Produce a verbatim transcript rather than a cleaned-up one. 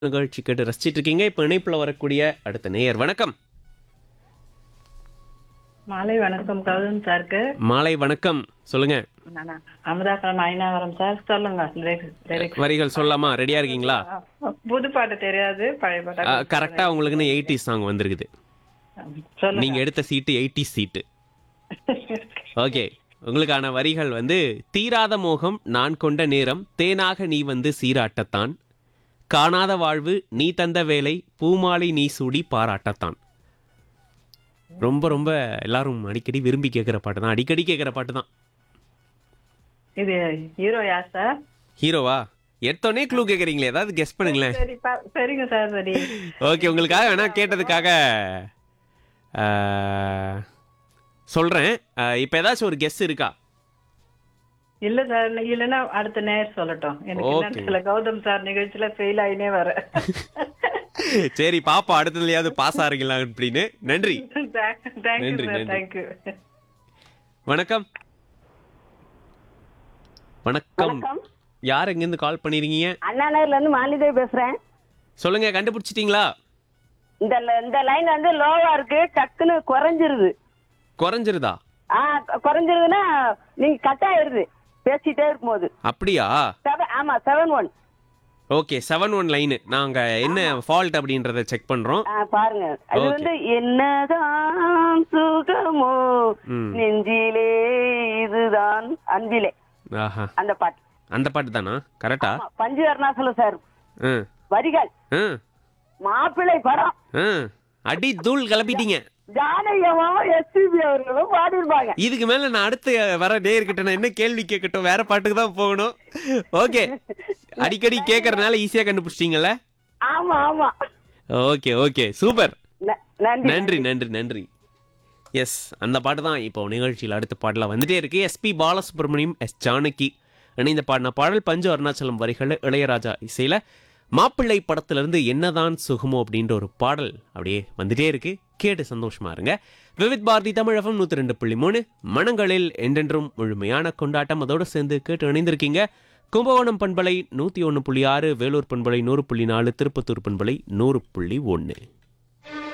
நிகழ்ச்சி கேட்டு ரசிச்சிட்டு இருக்கீங்க. இப்போ இணைப்புல வரக்கூடிய அடுத்த நேயர் வணக்கம். மாலை வணக்கம் கௌதம் சாருக்கு. மாலை வணக்கம். சொல்லுங்க. நானா அமுதாக்கரம் ஐநாவரம் சார். சொல்லுங்க lyrics- lyrics. வரிகள் சொல்லலாமா? ரெடியா இருக்கீங்களா? புது பாட்டு தெரியாது, பழைய பாட்டா கரெக்டா உங்களுக்குன்னு எயிட்டி சாங் வந்திருக்குது. சொல்லுங்க. நீங்க எடுத்த சீட்டு எயிட்டி சீட்டு. ஓகே, உங்களுக்கான வரிகள் வந்து தீராத மோகம் நான் கொண்ட நேரம் தேனாக நீ வந்து சீராட்டத்தான், காணாத வாழ்வு நீ தந்த வேலை பூமாலை நீ சூடி பாராட்டத்தான். ரொம்ப ரொம்ப எல்லாரும் அடிக்கடி விரும்பி கேட்குற பாட்டு தான், அடிக்கடி கேட்குற பாட்டு தான். இது ஹீரோ யார் சார்? ஹீரோவா? எடுத்தோடனே க்ளூ கேட்குறீங்களே, ஏதாவது கெஸ் பண்ணுங்களேன். சரி பா- சரிங்க சார். சரி ஓகே, உங்களுக்காக வேணா கேட்டதுக்காக சொல்கிறேன். இப்போ ஏதாச்சும் ஒரு கெஸ் இருக்கா? இல்ல சார், இல்லைன்னா அடுத்த நேர் சொல்லட்டும். எனக்கு Okay. என்னன்னு தெரியல, கௌதம் சார் நிகழ்ச்சியில ஃபெயில் ஆயினே வர. சரி பாப்பா, அடுத்ததுலையாவது பாஸ் ஆறீங்களா அப்படின்னு. நன்றி. தேங்க்யூ நன்றி, சார், நன்றி. தேங்க்யூ. வணக்கம். வணக்கம். வணக்கம். யார் எங்கேருந்து கால் பண்ணிருக்கீங்க? அண்ணா நகர்ல இருந்து மாலிதேவி பேசுறேன். சொல்லுங்க, கண்டுபிடிச்சிட்டீங்களா? இந்த இந்த லைன் வந்து லோவா இருக்கு, டக்குன்னு குறைஞ்சிருது. குறைஞ்சிருதா? ஆ குறைஞ்சிருதுன்னா நீங்க கட் ஆயிருது பேசிட்டே இருக்கும்போது. அப்படியா? செவன் ஆமா seven one. Okay, seven one line. நாங்கள் என்ன ஃபால்ட் அப்படின்றத செக் பண்ணுறோம். பாருங்க, அது Okay. வந்து என்னதான் சுகமோ ம். நெஞ்சிலே இதுதான் அன்பிலே, ஆஹா, அந்த பாட்டு. அந்த பாட்டு தானா? கரெக்டா? ஆமா, பஞ்சு அருணாசலம் சார் ம் வரிகள். ம் மாப்பிள்ளை படம். ம் அடி தூள் கிளப்பிட்டீங்க. ஜானகியமாவும் எஸ்பிபி அவர்களும் பாடிருப்பாங்க. இதுக்கு மேல நான் அடுத்து வர நேயர்கிட்ட நான் என்ன கேள்வி கேட்கட்டும்? வேற பாட்டுக்கு தான் போகணும். ஓகே, அடிக்கடி கேட்கறதுனால ஈஸியா கண்டுபிடிச்சிட்டீங்கல்ல? ஆமா ஆமா. Okay okay, super. ந- நன்றி நன்றி நன்றி நன்றி. எஸ், அந்த பாட்டு தான் இப்போ நிகழ்ச்சியில் அடுத்த பாடலாம் வந்துட்டே இருக்கு. எஸ்பி பாலசுப்ரமணியம், எஸ் ஜானகி இணைந்த பாடின பாடல். பஞ்சு அருணாச்சலம் வரிகள், இளையராஜா இசையில மாப்பிள்ளை படத்திலிருந்து என்னதான் சுகமோ அப்படின்ற ஒரு பாடல் அப்படியே வந்துட்டே இருக்கு. கேட்டு சந்தோஷமா இருங்க. விவித் பாரதி தமிழகம் நூத்தி ரெண்டு புள்ளி மூணு மனங்களில் என்றென்றும் முழுமையான கொண்டாட்டம். அதோடு சேர்ந்து கேட்டு இணைந்திருக்கீங்க. கும்பகோணம் பண்பலை நூத்தி ஒன்று புள்ளி ஆறு, வேலூர் பண்பலை நூறு புள்ளி நாலு, திருப்பத்தூர் பண்பலை நூறு புள்ளி ஒன்று.